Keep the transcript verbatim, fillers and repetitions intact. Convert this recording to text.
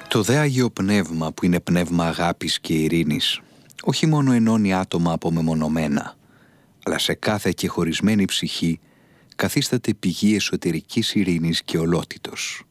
Το δε Άγιο Πνεύμα, που είναι πνεύμα αγάπης και ειρήνης, όχι μόνο ενώνει άτομα απομεμονωμένα, αλλά σε κάθε και χωρισμένη ψυχή καθίσταται πηγή εσωτερικής ειρήνης και ολότητος.